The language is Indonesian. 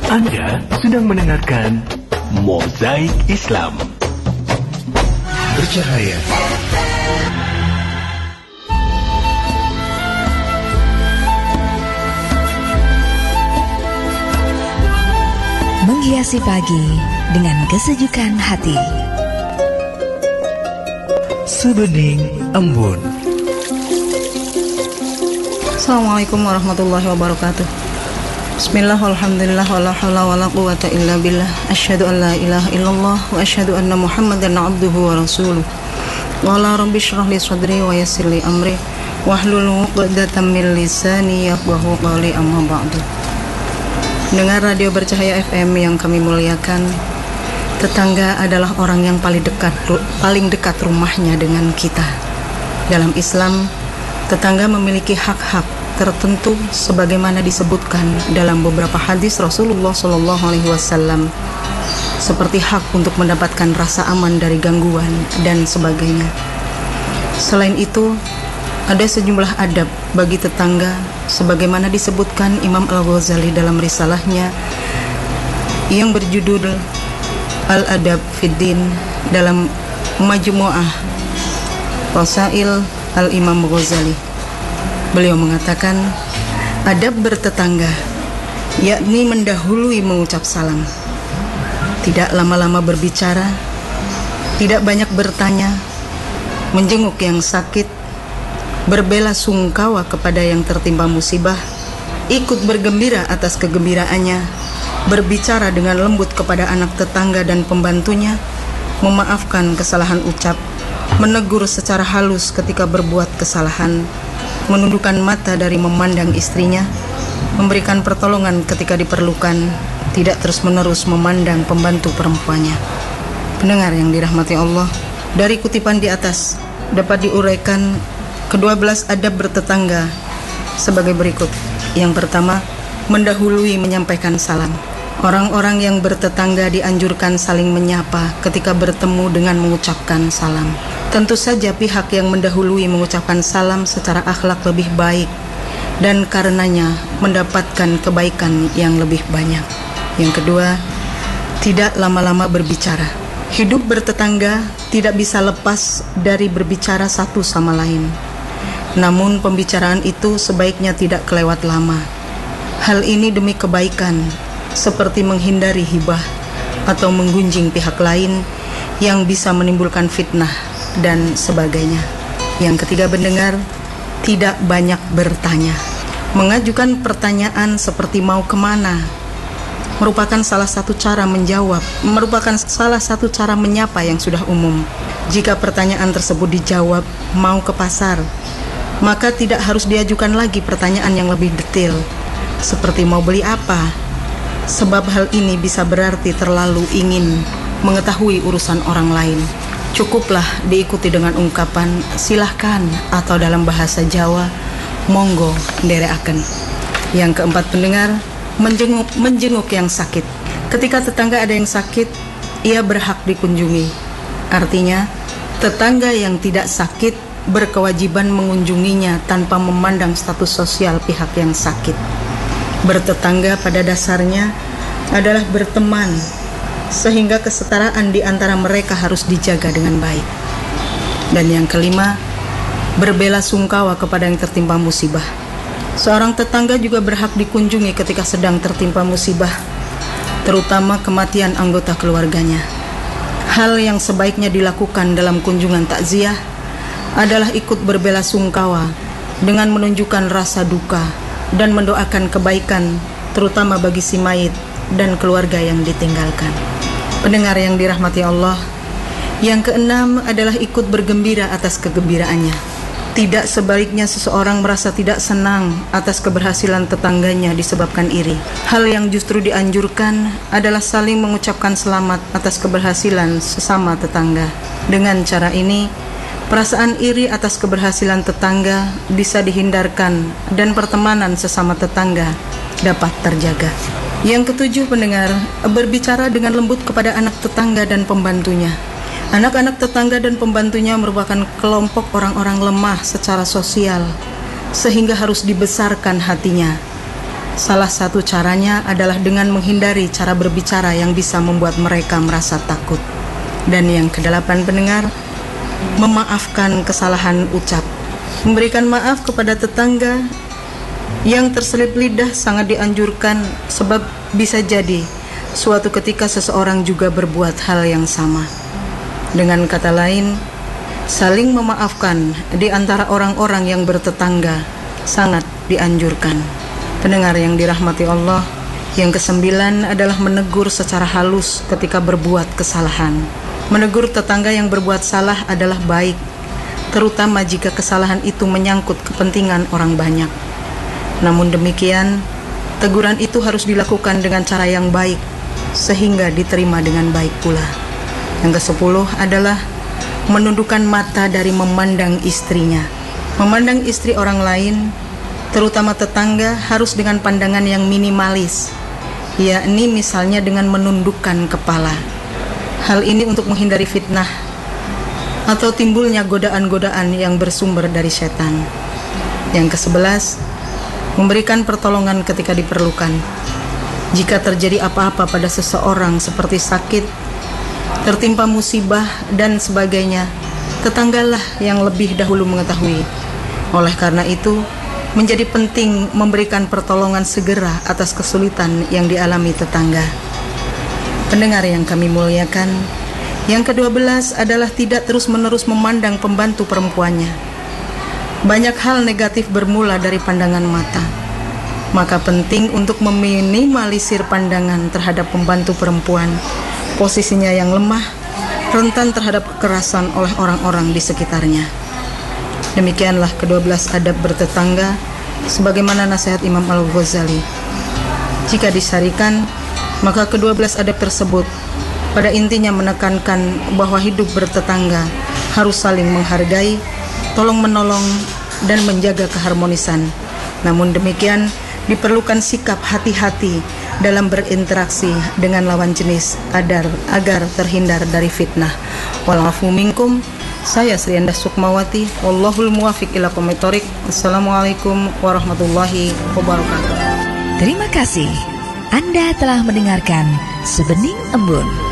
Anda sedang mendengarkan Mozaik Islam. Bercahaya. Menghiasi pagi dengan kesejukan hati. Sebening embun. Assalamualaikum warahmatullahi wabarakatuh. Bismillah, alhamdulillah, wala hawla wala quwata illa billah. Asyhadu an la ilaha illallah wa asyhadu anna Muhammadan abduhu wa rasuluh. Qala rabbi shrah li sadri wa yassir li amri wahlul 'uqdatam min lisani yafqahu qawli, amma ba'du. Dengar radio Bercahaya FM yang kami muliakan, tetangga adalah orang yang paling dekat rumahnya dengan kita. Dalam Islam, tetangga memiliki hak-hak tertentu sebagaimana disebutkan dalam beberapa hadis Rasulullah SAW, seperti hak untuk mendapatkan rasa aman dari gangguan dan sebagainya. Selain itu, ada sejumlah adab bagi tetangga sebagaimana disebutkan Imam Al-Ghazali dalam risalahnya yang berjudul Al-Adab Fiddin dalam Majmu'ah Rasail Al-Imam Ghazali. Beliau mengatakan, adab bertetangga yakni mendahului mengucap salam, tidak lama-lama berbicara, tidak banyak bertanya, menjenguk yang sakit, berbela sungkawa kepada yang tertimpa musibah, ikut bergembira atas kegembiraannya, berbicara dengan lembut kepada anak tetangga dan pembantunya, memaafkan kesalahan ucap, menegur secara halus ketika berbuat kesalahan, menundukkan mata dari memandang istrinya, memberikan pertolongan ketika diperlukan, tidak terus-menerus memandang pembantu perempuannya. Pendengar yang dirahmati Allah, dari kutipan di atas dapat diuraikan ke-12 adab bertetangga sebagai berikut. Yang pertama, mendahului menyampaikan salam. Orang-orang yang bertetangga dianjurkan saling menyapa ketika bertemu dengan mengucapkan salam. Tentu saja pihak yang mendahului mengucapkan salam secara akhlak lebih baik dan karenanya mendapatkan kebaikan yang lebih banyak. Yang kedua, tidak lama-lama berbicara. Hidup bertetangga tidak bisa lepas dari berbicara satu sama lain. Namun pembicaraan itu sebaiknya tidak kelewat lama. Hal ini demi kebaikan, seperti menghindari hibah atau menggunjing pihak lain yang bisa menimbulkan fitnah dan sebagainya. Yang ketiga, pendengar tidak banyak bertanya. Mengajukan pertanyaan seperti mau kemana merupakan salah satu cara menjawab, merupakan salah satu cara menyapa yang sudah umum. Jika pertanyaan tersebut dijawab mau ke pasar, maka tidak harus diajukan lagi pertanyaan yang lebih detail seperti mau beli apa, sebab hal ini bisa berarti terlalu ingin mengetahui urusan orang lain. Cukuplah diikuti dengan ungkapan silahkan atau dalam bahasa Jawa monggo nderekaken. Yang keempat, pendengar, menjenguk yang sakit. Ketika tetangga ada yang sakit, ia berhak dikunjungi. Artinya, tetangga yang tidak sakit berkewajiban mengunjunginya tanpa memandang status sosial pihak yang sakit. Bertetangga pada dasarnya adalah berteman, sehingga kesetaraan di antara mereka harus dijaga dengan baik. Dan yang kelima, berbela sungkawa kepada yang tertimpa musibah. Seorang tetangga juga berhak dikunjungi ketika sedang tertimpa musibah, terutama kematian anggota keluarganya. Hal yang sebaiknya dilakukan dalam kunjungan takziah adalah ikut berbela sungkawa dengan menunjukkan rasa duka dan mendoakan kebaikan, terutama bagi si mayit dan keluarga yang ditinggalkan. Pendengar yang dirahmati Allah, yang keenam adalah ikut bergembira atas kegembiraannya. Tidak sebaliknya seseorang merasa tidak senang atas keberhasilan tetangganya disebabkan iri. Hal yang justru dianjurkan adalah saling mengucapkan selamat atas keberhasilan sesama tetangga. Dengan cara ini, perasaan iri atas keberhasilan tetangga bisa dihindarkan dan pertemanan sesama tetangga dapat terjaga. Yang ketujuh, pendengar, berbicara dengan lembut kepada anak tetangga dan pembantunya. Anak-anak tetangga dan pembantunya merupakan kelompok orang-orang lemah secara sosial, sehingga harus dibesarkan hatinya. Salah satu caranya adalah dengan menghindari cara berbicara yang bisa membuat mereka merasa takut. Dan yang kedelapan pendengar, memaafkan kesalahan ucap. Memberikan maaf kepada tetangga yang terselip lidah sangat dianjurkan, sebab bisa jadi suatu ketika seseorang juga berbuat hal yang sama. Dengan kata lain, saling memaafkan di antara orang-orang yang bertetangga sangat dianjurkan. Pendengar yang dirahmati Allah, yang kesembilan adalah menegur secara halus ketika berbuat kesalahan. Menegur tetangga yang berbuat salah adalah baik, terutama jika kesalahan itu menyangkut kepentingan orang banyak. Namun demikian, teguran itu harus dilakukan dengan cara yang baik, sehingga diterima dengan baik pula. Yang ke-10 adalah menundukkan mata dari memandang istrinya. Memandang istri orang lain, terutama tetangga, harus dengan pandangan yang minimalis, yakni misalnya dengan menundukkan kepala. Hal ini untuk menghindari fitnah atau timbulnya godaan-godaan yang bersumber dari setan. Yang ke-11, memberikan pertolongan ketika diperlukan. Jika terjadi apa-apa pada seseorang seperti sakit, tertimpa musibah dan sebagainya, tetanggalah yang lebih dahulu mengetahui. Oleh karena itu, menjadi penting memberikan pertolongan segera atas kesulitan yang dialami tetangga. Pendengar yang kami muliakan, yang ke-12 adalah tidak terus-menerus memandang pembantu perempuannya. Banyak hal negatif bermula dari pandangan mata. Maka penting untuk meminimalisir pandangan terhadap pembantu perempuan, posisinya yang lemah, rentan terhadap kekerasan oleh orang-orang di sekitarnya. Demikianlah ke-12 adab bertetangga sebagaimana nasihat Imam Al-Ghazali. Jika disarikan, maka ke-12 adab tersebut pada intinya menekankan bahwa hidup bertetangga harus saling menghargai, tolong-menolong, dan menjaga keharmonisan. Namun demikian, diperlukan sikap hati-hati dalam berinteraksi dengan lawan jenis agar terhindar dari fitnah. Walafu minkum. Saya Sri Endah Sukmawati, wallahul muwafiq ila aqwamit thoriq. Assalamualaikum warahmatullahi wabarakatuh. Terima kasih. Anda telah mendengarkan Sebening Embun.